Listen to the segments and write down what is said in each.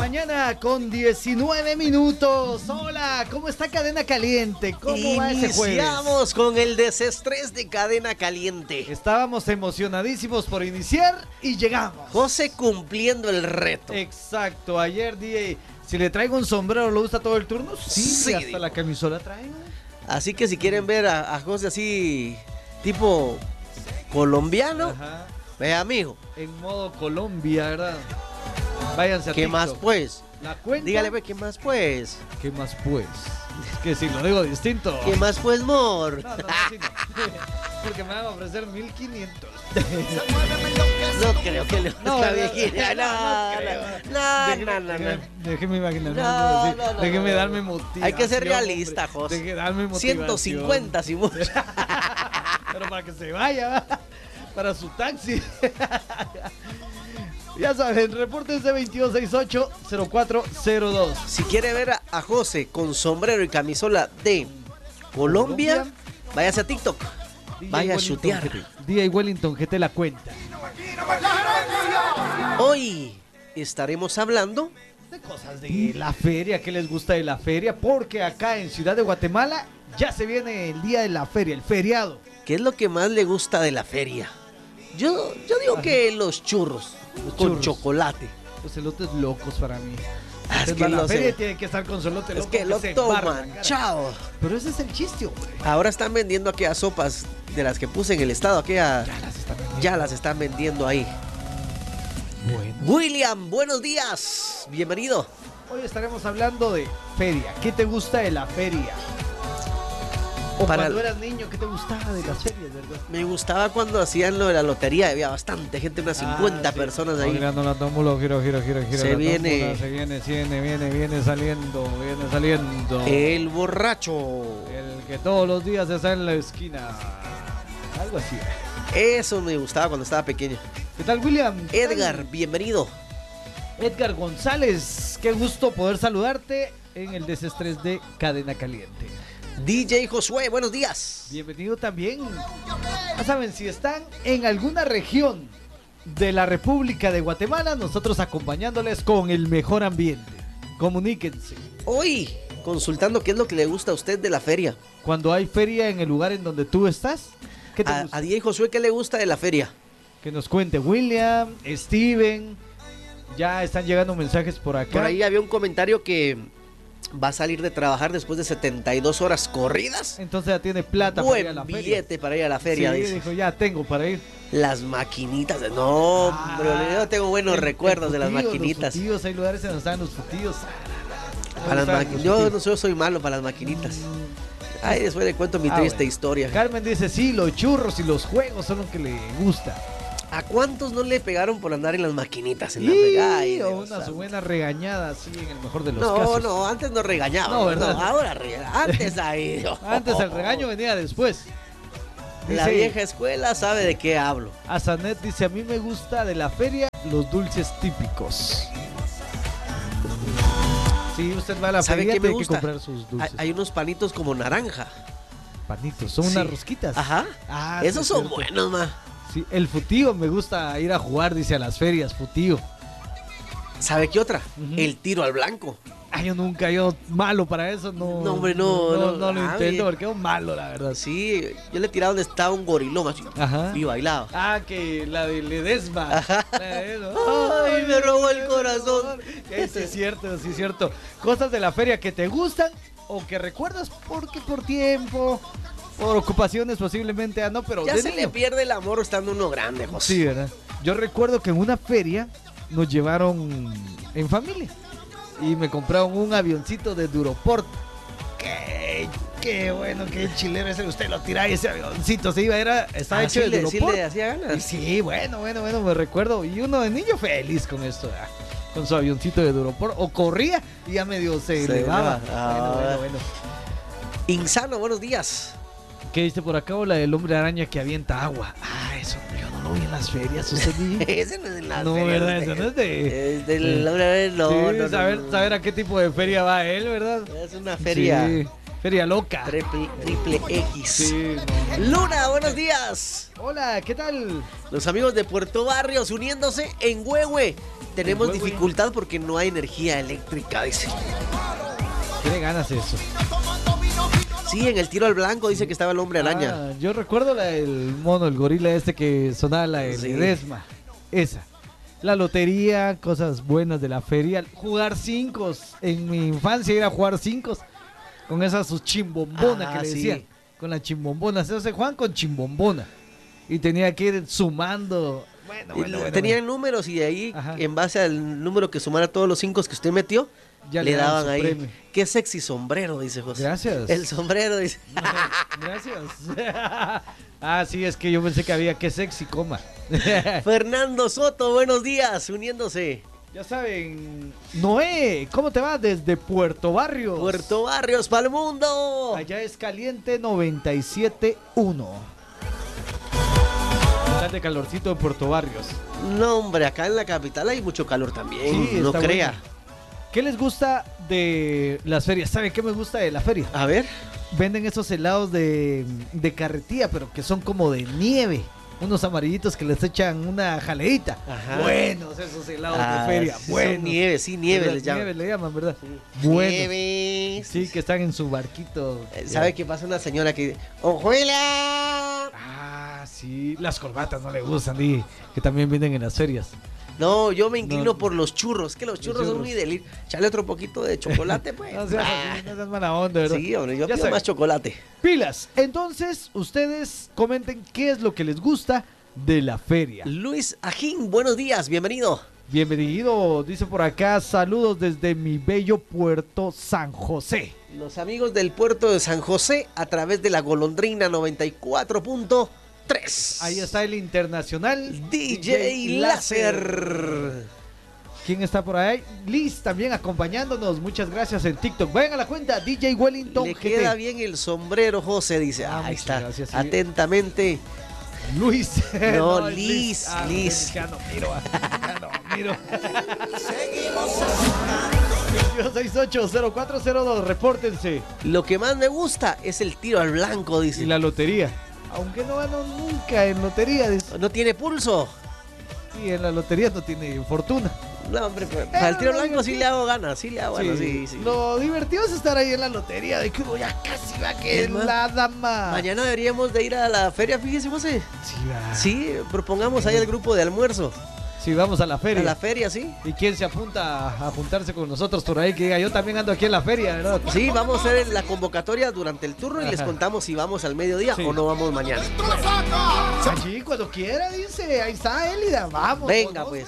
mañana con 19 minutos. Hola, ¿cómo está Cadena Caliente? ¿Cómo va ese jueves? Iniciamos con el desestrés de Cadena Caliente. Estábamos emocionadísimos por iniciar y llegamos. José cumpliendo el reto. Exacto, ayer dije, si le traigo un sombrero, ¿lo usa todo el turno? Sí, hasta digo. la camisola traigo. Así que si quieren ver a José así, tipo colombiano, Ajá. vea, amigo. En modo Colombia, ¿verdad? Váyanse a ¿Qué TikTok. más pues? ¿La cuenta? Dígale, pues, ¿qué más pues? ¿Qué más pues? Es que si lo digo distinto. ¿Qué más pues, mor? No, sí, no. Porque me van a ofrecer 1,500. No creo que le No, gusta no, viejita. No. Déjeme imaginar. No. Déjeme darme motivación. Hay que ser realista, hombre. José. Déjeme darme motivación. 150 si mucho. Pero para que se vaya, ¿va? Para su taxi. Ya saben, repórtense 2268-0402. Si quiere ver a José con sombrero y camisola de Colombia, váyase a TikTok. Vaya a chutear. DJ Wellington, que te la cuenta. Hoy estaremos hablando De cosas de la feria, ¿qué les gusta de la feria? Porque acá en Ciudad de Guatemala ya se viene el día de la feria, el feriado. qué es lo que más le gusta de la feria. Yo digo que los churros Los con churros. chocolate. Los elotes locos para mí. Es Usted que va a la los- feria tiene que estar con su elote Es loco que se lo embarra la cara. manchado. Pero ese es el chiste, hombre. Ahora están vendiendo aquellas sopas de las que puse en el estado, aquellas Ya las están vendiendo. ya las están vendiendo ahí. Bueno. William, buenos días. Bienvenido. Hoy estaremos hablando de feria. ¿Qué te gusta de la feria? O Para cuando el- eras niño, ¿qué te gustaba de las ferias, verdad? Me gustaba cuando hacían lo de la lotería, había bastante gente, unas 50 sí. personas Va ahí. girando la tómbola, gira. Se la viene. tómbola, viene saliendo. El borracho. El que todos los días está en la esquina. Algo así. Eso me gustaba cuando estaba pequeño. ¿Qué tal, William? ¿Qué tal? Edgar, bienvenido. Edgar González, qué gusto poder saludarte en el desestrés de Cadena Caliente. DJ Josué, buenos días. Bienvenido también. Ya saben, si están en alguna región de la República de Guatemala, nosotros acompañándoles con el mejor ambiente. Comuníquense. Hoy, consultando qué es lo que le gusta a usted de la feria. Cuando hay feria en el lugar en donde tú estás, ¿qué te gusta? A DJ Josué, ¿qué le gusta de la feria? Que nos cuente William, Steven. Ya están llegando mensajes por acá. Por ahí había un comentario que va a salir de trabajar después de 72 horas corridas. Entonces ya tiene plata para ir a la Buen feria. billete para ir a la feria, Sí, dice. dijo, ya tengo para ir. Las maquinitas. No, hombre, yo tengo buenos recuerdos de las maquinitas. Los futillos, hay lugares en donde están los futillos. Para las yo no soy malo para las maquinitas. Ay, después le cuento mi triste bueno. historia. Carmen dice, sí, los churros y los juegos son lo que le gusta. ¿A cuántos no le pegaron por andar en las maquinitas? En Y la feria? Ay, o Dios una santo. buena regañada, sí, en el mejor de los No, casos. no, antes no regañaban. No, ¿verdad? Ahora antes ahí. Antes el regaño venía después. La Dice, vieja escuela sabe de qué hablo. Azanet dice, a mí me gusta de la feria los dulces típicos. Sí, usted va a la ¿Sabe feria, qué me tiene que gusta? comprar sus dulces. Hay unos panitos como naranja. Panitos, son Sí. unas rosquitas. Ajá. Ah, Esos sí, son cierto. buenos, ma. Sí, el futío, me gusta ir a jugar, dice, a las ferias, futío. ¿Sabe qué otra? Ujú. El tiro al blanco. Ay, yo malo para eso, no. No, hombre, no, lo ah, intento bien. porque es malo, la verdad. Sí, yo le tiraba donde estaba un gorilón así. Ajá. Y bailaba. Ah, que la de Ledesma. Ajá. La de eso. Ay, me robó el corazón. Sí, es cierto, sí, es cierto. Cosas de la feria que te gustan o que recuerdas porque por tiempo, por ocupaciones posiblemente, no, pero Ya de se niño. le pierde el amor estando uno grande, José. Sí, ¿verdad? Yo recuerdo que en una feria nos llevaron en familia y me compraron un avioncito de Duroport. Qué bueno, qué chileno ese, usted lo tira y ese avioncito se iba, estaba hecho de sí Duroport. le hacía Y ganas. sí, bueno, me recuerdo. Y uno de niño feliz con esto, ¿verdad? Con su avioncito de Duroport. O corría y ya medio se elevaba. eleva. Bueno. Insano, buenos días. ¿Qué dice por acá? O la del hombre araña que avienta agua. Ah, eso yo no lo vi en las ferias. ¿Usted vi? Ese no es de la No, feria, ¿verdad? Eso no es de... Es del hombre, no, Sí, no, saber, no. saber a qué tipo de feria va él, ¿verdad? Es una feria. Sí. Feria loca. Triple X. Sí, no. Luna, buenos días. Hola, ¿qué tal? Los amigos de Puerto Barrios uniéndose en Huehue. Tenemos Huehue. dificultad porque no hay energía eléctrica, dice. Tiene ganas eso. Sí, en el tiro al blanco dice que estaba el hombre araña. Ah, yo recuerdo la del mono, el gorila este que sonaba la de Sí. Ledesma. Esa. La lotería, cosas buenas de la feria. Jugar cincos. En mi infancia era jugar cincos. Con esa su chimbombona que le Sí. decían. Con la chimbombona. Se juegan con chimbombona. Y tenía que ir sumando. Bueno. Tenían números y de ahí, Ajá. en base al número que sumara todos los 5 que usted metió, Ya le daban su ahí. premio. Qué sexy sombrero, dice José. Gracias. El sombrero, dice. Gracias. Ah, sí, es que yo pensé que había que sexy, coma. Fernando Soto, buenos días, uniéndose. Ya saben, Noé, ¿cómo te va? Desde Puerto Barrios. Puerto Barrios para el mundo. Allá es caliente 97.1. Tal de calorcito en Puerto Barrios. No, hombre, acá en la capital hay mucho calor también, Sí, no está crea. bueno. ¿Qué les gusta de las ferias? ¿Saben qué me gusta de la feria? A ver, Venden esos helados de carretilla, pero que son como de nieve. Unos amarillitos que les echan una jaleita. Ajá. Buenos esos helados de feria. sí, son Buenos. nieve, sí, nieve ¿Verdad? les llaman. Nieve le llaman, ¿verdad? Buenos. Nieve. Sí, que están en su barquito. ¿Sabe qué pasa? Una señora que dice, ¡Ojuela! Ah, sí. Las corbatas no le gustan, di, que también vienen en las ferias. No, yo me inclino No. por los churros, que los churros son churros. muy delir. Echale otro poquito de chocolate, pues. No seas así, no seas mala onda, ¿verdad? Sí, hombre, yo Ya pido saben. más chocolate. Pilas. Entonces, ustedes comenten qué es lo que les gusta de la feria. Luis Ajín, buenos días, bienvenido. Bienvenido, dice por acá, saludos desde mi bello puerto San José. Los amigos del puerto de San José a través de la golondrina 94.3. Ahí está el internacional DJ Láser. ¿Quién está por ahí? Liz también acompañándonos. Muchas gracias en TikTok. Vayan a la cuenta DJ Wellington Le GT. queda bien el sombrero, José, dice. Ah, Ahí muchas está. gracias, sí. Atentamente. Luis. No, es Liz, Ah, Liz. Ya no miro. Ya no miro. 2268-0402. Repórtense. Lo que más me gusta es el tiro al blanco, dice. Y la lotería. Aunque no gano nunca en lotería. dice. No tiene pulso. Sí, en la lotería no tiene fortuna. No, hombre, para el tiro al blanco sí le hago ganas, sí le hago ganas, sí. Lo divertido es estar ahí en la lotería, de que uno ya casi va que Es más, la dama. Mañana deberíamos de ir a la feria, fíjese, José. Sí, va. Sí, propongamos ahí el grupo de almuerzo. Sí, vamos a la feria. A la feria, sí. ¿Y quién se apunta a juntarse con nosotros por ahí? Que diga, yo también ando aquí en la feria, ¿verdad? Sí, vamos a hacer la convocatoria durante el turno y les Ajá. contamos si vamos al mediodía Sí. o no vamos mañana. Allí, cuando quiera, dice. Ahí está, Elida. Vamos. Venga, ¿no? pues.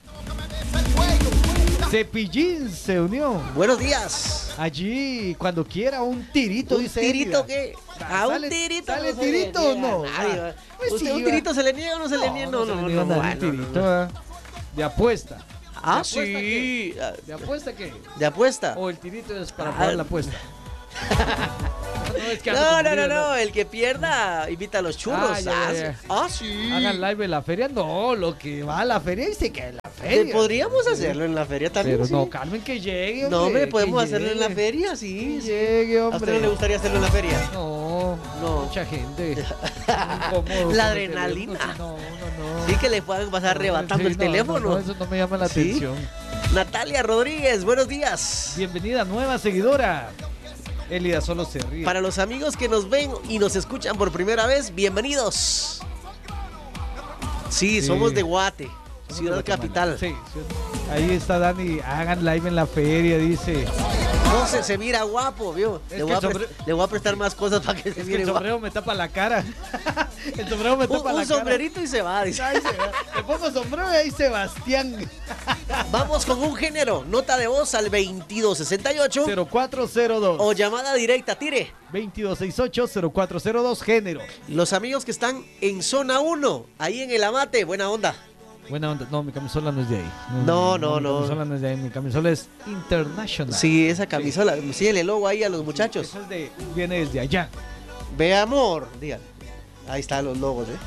Cepillín se unió. Buenos días. Allí, cuando quiera, un tirito, ¿Un dice tirito Elida. qué? Ah, ¿A un ¿sale- tirito? sale no se le tirito o niega no? a nadie, Ah, va. pues ¿Usted sí, un va. tirito se le niega o no se le niega? No, se le no, niega no, nada, un no, tirito, no. ¿verdad? De apuesta. Ah, ¿De apuesta sí. ¿De apuesta qué? ¿De apuesta? ¿O el tirito es para Ah. pagar la apuesta? Es que ando No, confundido, no, el que pierda invita a los churros. Ah, ya, ya. Sí. Hagan live en la feria, no, lo que va a la feria y se queda en la feria. Podríamos hacerlo en la feria también. Pero sí. no, Carmen, que llegue, No, hombre, que podemos hacerlo en la llegue. feria, sí. Que sí. llegue, ¿A usted hombre. no le gustaría hacerlo en la feria? No, No. mucha gente. Incómodo La con el adrenalina. teléfono, no. Sí, que le puedan pasar arrebatando Sí, el no, teléfono. no, eso no me llama la ¿Sí? atención. Natalia Rodríguez, buenos días. Bienvenida, nueva seguidora. Elida solo se ríe. Para los amigos que nos ven y nos escuchan por primera vez, bienvenidos. Sí, Sí. somos de Guate, Somos ciudad de Guatemala. capital. Sí, ahí está Dani. Hagan live en la feria, dice. José se mira guapo, ¿vio? Es Le voy, que a el sombre- le voy a prestar más cosas para que se Es que mire el guapo. sombrero me tapa la cara. El sombrero me tapa la Un sombrerito y se va, dice. cara. Ahí se va. Le pongo sombrero y ahí Sebastián. Vamos con un género. Nota de voz al 2268 0402. o llamada directa, tire. 2268-0402, género. Los amigos que están en zona 1, ahí en el Amate, buena onda. Buena onda. No, mi camisola no es de ahí. No. Mi camisola no es de ahí. Mi camisola es international. Sí, esa camisola, sí, el logo ahí a los muchachos. Esa viene desde allá. Ve amor, dígale. Ahí están los logos, ¿eh?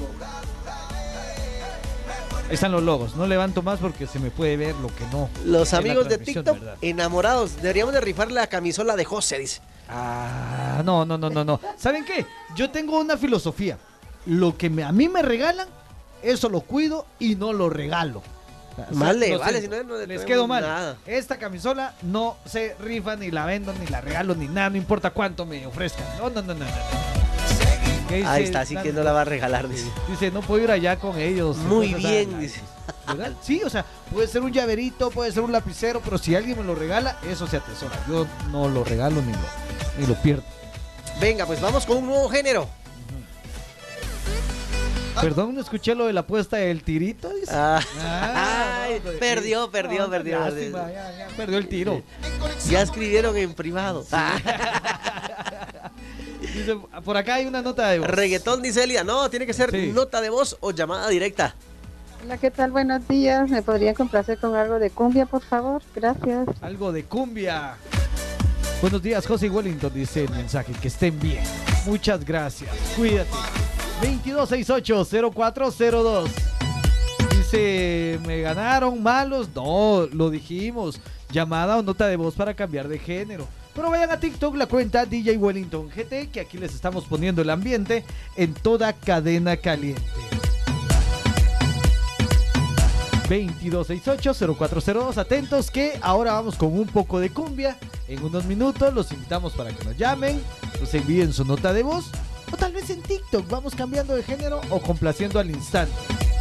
Ahí están los logos. No levanto más porque se me puede ver lo que no. Los en la amigos de transmisión, TikTok ¿verdad? enamorados. Deberíamos de rifar la camisola de José, dice. Ah, no. ¿Saben qué? Yo tengo una filosofía. Lo que a mí me regalan, eso lo cuido y no lo regalo. Vale, Vale, si no les quedo mal. Nada. Esta camisola no se rifa, ni la vendo, ni la regalo, ni nada, no importa cuánto me ofrezcan. No. Ahí está, así que no la va a regalar, dice. Dice, no puedo ir allá con ellos. Muy bien, dice. ¿Verdad? Sí, o sea, puede ser un llaverito, puede ser un lapicero, pero si alguien me lo regala, eso se atesora. Yo no lo regalo ni lo pierdo. Venga, pues vamos con un nuevo género. Perdón, no escuché lo de la apuesta del tirito. Dice. Perdió. Lástima, ya perdió el tiro. Ya escribieron en privado. Dice, por acá hay una nota de voz. Reggaetón, dice Elia. No, tiene que ser nota de voz o llamada directa. Hola, ¿qué tal? Buenos días. ¿Me podrían complacer con algo de cumbia, por favor? Gracias. Algo de cumbia. Buenos días, José Wellington, dice el mensaje. Que estén bien. Muchas gracias. Cuídate. 2268-0402. Dice, ¿me ganaron malos? No, lo dijimos. Llamada o nota de voz para cambiar de género. Pero vayan a TikTok, la cuenta DJ Wellington GT, que aquí les estamos poniendo el ambiente en toda cadena caliente. 2268-0402. Atentos que ahora vamos con un poco de cumbia. En unos minutos los invitamos para que nos llamen, nos envíen su nota de voz, o tal vez en TikTok vamos cambiando de género o complaciendo al instante.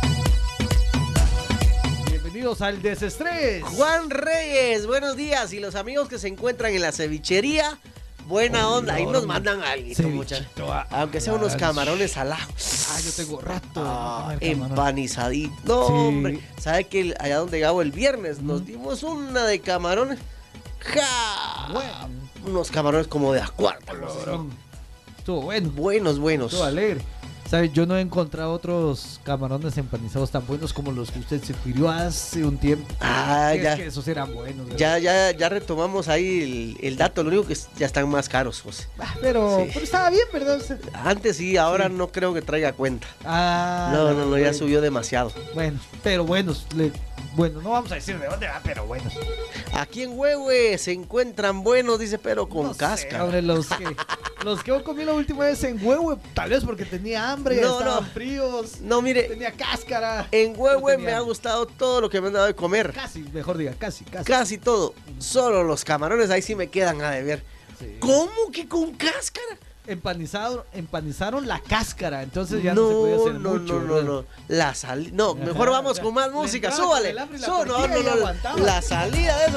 Bienvenidos al Desestrés. Juan Reyes, buenos días. Y los amigos que se encuentran en la cevichería, buena onda. Ahí nos mandan algo, muchachos. Aunque sea unos camarones al ajo. Yo tengo rato. Empanizadito. No, sí. Hombre. ¿Sabe que allá donde Gabo el viernes nos dimos una de camarones? ¡Ja! Bueno. Unos camarones como de acuarto. Estuvo bueno. Buenos. Estuvo alegre. ¿Sabe? Yo no he encontrado otros camarones empanizados tan buenos como los que usted se refirió hace un tiempo. Ya. Es que esos eran buenos. Ya retomamos ahí el dato. Lo único que ya están más caros, José. Pero estaba bien, ¿verdad? Antes sí, ahora no creo que traiga cuenta. No, ya subió demasiado. Bueno, pero buenos. Bueno, no vamos a decir de dónde va, pero buenos. Aquí en Huehue se encuentran buenos, dice, pero con cáscara. Hombre, los que yo comí la última vez en Huehue, tal vez porque tenía hambre, estaban fríos. No, mire. Tenía cáscara. En Huehue me ha gustado todo lo que me han dado de comer. Casi, mejor diga, casi. Casi todo. Solo los camarones ahí sí me quedan a deber. Sí. ¿Cómo que con cáscara? Empanizaron la cáscara, entonces ya no se puede hacer mucho. No. Mejor vamos con más música. Súbale. La salida de eso.